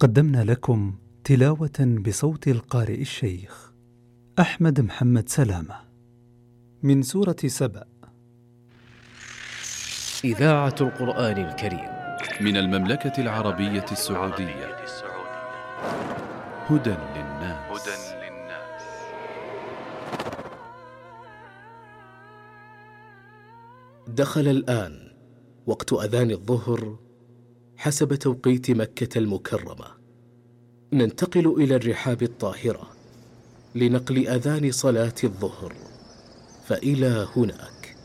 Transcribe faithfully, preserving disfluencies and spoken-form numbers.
قدمنا لكم تلاوة بصوت القارئ الشيخ أحمد محمد سلامة من سورة سبأ. إذاعة القرآن الكريم من المملكة العربية السعودية. هدى للناس. دخل الآن وقت أذان الظهر حسب توقيت مكة المكرمة. ننتقل إلى الرحاب الطاهرة لنقل أذان صلاة الظهر، فإلى هناك.